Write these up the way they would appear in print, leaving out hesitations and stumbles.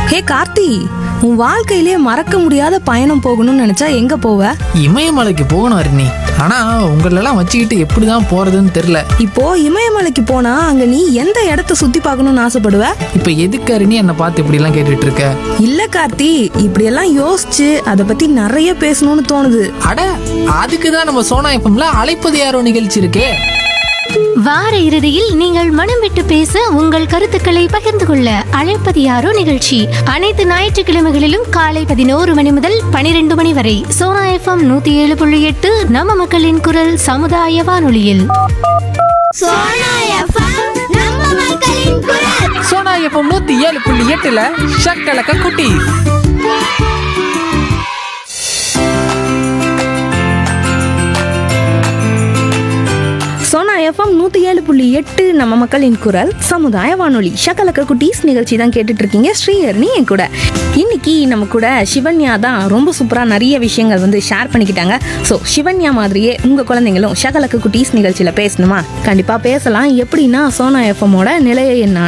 ஹே கார்த்தி, உன் வாழ்க்கையிலே மறக்க முடியாத பயணம் போகணும்னு நினைச்சா எங்க போவ? இமயமலைக்கு போகணும் அருணி. ஆனா உங்களெல்லாம் வச்சுக்கிட்டு எப்படிதான் போறதுன்னு தெரியல. இப்போ இமயமலைக்கு போனா அங்க நீ எந்த இடத்த சுத்தி பார்க்கணும்னு ஆசைப்படுவ? இப்ப எதுக்கு அருணி என்னை பார்த்து இப்படி எல்லாம் கேட்டுட்டு இருக்க? இல்ல கார்த்தி, இப்படியெல்லாம் யோசிச்சு அதை பத்தி நிறைய பேசணும்னு தோணுது. அட, அதுக்குதான் நம்ம சோனா எஃப்எம்ல அழைப்பது யாரோ நிகழ்ச்சி இருக்கே. வார இறுதியில் நீங்கள் மனம் விட்டு பேச உங்கள் கருத்துக்களை பகிர்ந்து கொள்ள அழைப்பது யாரோ நிகழ்ச்சி அனைத்து ஞாயிற்றுக்கிழமைகளிலும் காலை 11 மணி முதல் 12 மணி வரை சோனா எஃப்எம் 107.8 நம்ம மக்களின் குரல் சமுதாய வானொலியில். சோனா எஃப்எம் 107.8ல ஷக்கலக்க குட்டி. சோனா எஃப்எம் 107.8 நம்ம மக்களின் குரல் சமுதாய வானொலி. ஷக்கலக்க குட்டீஸ் நிகழ்ச்சி தான் கேட்டுட்டு இருக்கீங்க. ஸ்ரீஹரணி என் கூட. இன்னைக்கு நம்ம கூட சிவன்யா தான் ரொம்ப சூப்பராக நிறைய விஷயங்கள் வந்து ஷேர் பண்ணிக்கிட்டாங்க. ஸோ சிவன்யா மாதிரியே உங்கள் குழந்தைங்களும் ஷக்கலக்க குட்டீஸ் நிகழ்ச்சியில் பேசணுமா? கண்டிப்பாக பேசலாம். எப்படின்னா சோனா எஃப்எம்மோட நிலைய எண்ணான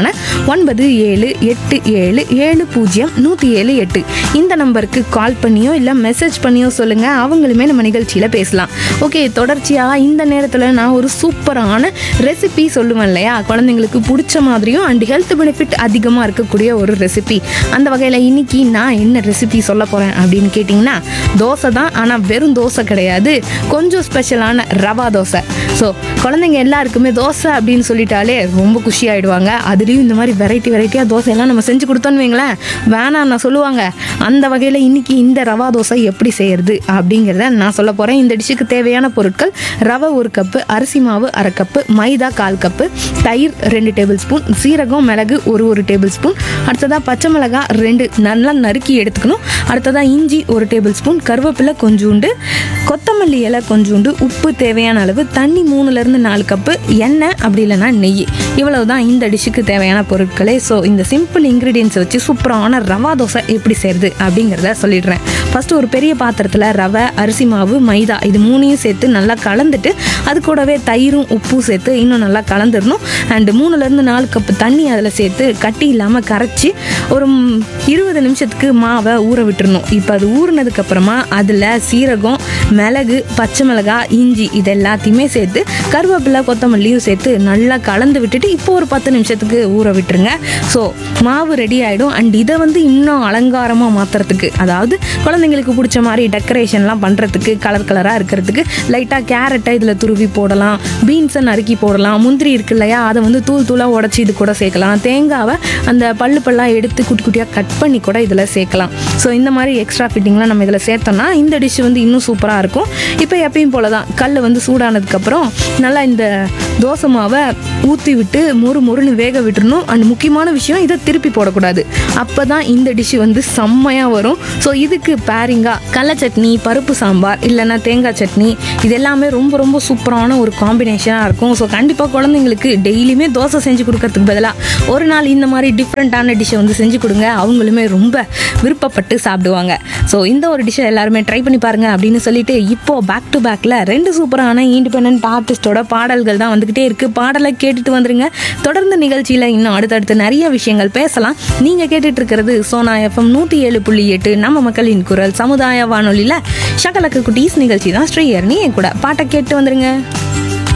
9787700178 இந்த நம்பருக்கு கால் பண்ணியோ இல்லை மெசேஜ் பண்ணியோ சொல்லுங்கள். அவங்களுமே நம்ம நிகழ்ச்சியில் பேசலாம். ஓகே, தொடர்ச்சியாக இந்த நேரத்தில் நான் ஒரு சூப்பரான ரெசிபி சொல்லுவேன் இல்லையா, குழந்தைங்களுக்கு பிடிச்ச மாதிரியும் அண்ட் ஹெல்த் பெனிஃபிட் அதிகமாக இருக்கக்கூடிய ஒரு ரெசிபி. அந்த வகையில் இன்னைக்கு நான் என்ன ரெசிபி சொல்ல போகிறேன் அப்படின்னு கேட்டிங்கன்னா, தோசை தான். ஆனால் வெறும் தோசை கிடையாது, கொஞ்சம் ஸ்பெஷலான ரவா தோசை. ஸோ குழந்தைங்க எல்லாருக்குமே தோசை அப்படின்னு சொல்லிட்டாலே ரொம்ப குஷி ஆகிடுவாங்க. அதுலேயும் இந்த மாதிரி வெரைட்டியாக தோசையெல்லாம் நம்ம செஞ்சு கொடுத்தோன்னு வைங்களேன், வேணாம் நான் சொல்லுவாங்க. அந்த வகையில் இன்னைக்கு இந்த ரவா தோசை எப்படி செய்யறது அப்படிங்கிறத நான் சொல்ல போகிறேன். இந்த டிஷ்ஷுக்கு தேவையான பொருட்கள்: ரவை 1 கப்பு, அரிசி மாவு 1/2 கப்பு, மைதா 1/4 கப்பு, தயிர் 2 டேபிள் ஸ்பூன், சீரகம் மிளகு 1 டேபிள் ஸ்பூன், அடுத்ததாக பச்சை மிளகாய் 2 நல்லா நறுக்கி எடுத்துக்கணும், அடுத்ததாக இஞ்சி 1 டேபிள் ஸ்பூன், கருவேப்பிலை கொஞ்சோண்டு, கொத்தமல்லி இலை கொஞ்சோண்டு, உப்பு தேவையான அளவு, தண்ணி 3-4 கப்பு, எண்ணெய் அப்படி இல்லைன்னா நெய். இவ்வளவு தான் இந்த டிஷ்ஷுக்கு தேவையான பொருட்களே. ஸோ இந்த சிம்பிள் இன்க்ரீடியன்ஸை வச்சு சூப்பரான ரவா தோசை எப்படி செய்யறது அப்படிங்கிறத சொல்லிடுறேன். ஃபஸ்ட்டு ஒரு பெரிய பாத்திரத்தில் ரவை, அரிசி மாவு, மைதா இது 3ஐயும் சேர்த்து நல்லா கலந்துட்டு அது கூடவே தயிரும் உப்பும் சேர்த்து இன்னும் நல்லா கலந்துடணும். அண்டு 3-4 கப்பு தண்ணி அதில் சேர்த்து கட்டி இல்லாமல் கரைச்சி ஒரு 20 நிமிஷத்துக்கு மாவை ஊற விட்டுறணும். இப்போ அது ஊறினதுக்கப்புறமா அதில் சீரகம், மிளகு, பச்சை மிளகாய், இஞ்சி இது எல்லாத்தையுமே சேர்த்து கருவேப்பிலை கொத்தமல்லியும் சேர்த்து நல்லா கலந்து விட்டுட்டு இப்போ ஒரு 10 நிமிஷத்துக்கு ஊற விட்டுருங்க. ஸோ மாவு ரெடி ஆகிடும். அண்ட் இதை வந்து இன்னும் அலங்காரமாக மாற்றுறதுக்கு, அதாவது குழந்தைங்களுக்கு பிடிச்ச மாதிரி டெக்கரேஷன்லாம் பண்ணுறதுக்கு, கலராக இருக்கிறதுக்கு லைட்டாக கேரட்டை இதில் துருவி போடலாம், பீன்ஸை நறுக்கி போடலாம், முந்திரி இருக்கு இல்லையா அதை வந்து தூளாக உடச்சி இது கூட சேர்க்கலாம், தேங்காவை அந்த பல்லாக எடுத்து குட்டி குட்டியாக கட் பண்ணி கூட இதில் சேர்க்கலாம். ஸோ இந்த மாதிரி எக்ஸ்ட்ரா ஃபிட்டிங்லாம் நம்ம இதில் சேர்த்தோம்னா இந்த டிஷ் வந்து இன்னும் சூப்பராக இருக்கும். இப்போ எப்பயும் போல தான் கல் வந்து சூடானதுக்கப்புறம் நல்லா இந்த தோசை மாவை ஊற்றி விட்டு மொறுன்னு வேக விட்டுறணும். அண்ட் முக்கியமான விஷயம், இதை திருப்பி போடக்கூடாது. அப்போ தான் இந்த டிஷ்ஷு வந்து செம்மையாக வரும். ஸோ இதுக்கு பேரிங்காக கடலை சட்னி, பருப்பு சாம்பார் இல்லைன்னா தேங்காய் சட்னி இது எல்லாமே ரொம்ப சூப்பரான ஒரு காம்பினேஷனாக இருக்கும். ஸோ கண்டிப்பாக குழந்தைங்களுக்கு டெய்லியுமே தோசை செஞ்சு கொடுக்கறதுக்கு பதிலாக ஒரு நாள் இந்த மாதிரி டிஃப்ரெண்ட்டான டிஷ்ஷை வந்து செஞ்சு கொடுங்க. அவங்களுமே ரொம்ப விருப்பப்பட்டு சாப்பிடுவாங்க. ஸோ இந்த ஒரு டிஷ்ஷை எல்லாருமே ட்ரை பண்ணி பாருங்க அப்படின்னு சொல்லிட்டு இப்போது பேக் டு பேக்கில் 2 சூப்பரான இண்டிபெண்டன்ட் ஆர்டிஸ்டோட பாடல்கள் தான் வந்துக்கிட்டே இருக்குது. பாடலை கேட்டுட்டு வந்துருங்க. தொடர்ந்து நிகழ்ச்சியில் இன்னும் அடுத்தடுத்து நிறைய விஷயங்கள் பேசலாம். நீங்கள் கேட்டுட்டு இருக்கிறது சோனா எஃப்எம் 107.8 நம்ம மக்களின் குரல் சமுதாய வானொலியில் ஷக்கலக்க குட்டீஸ் நிகழ்ச்சி தான். ஸ்ரீஹரணி என் கூட. பாட்டை கேட்டு வந்துருங்க.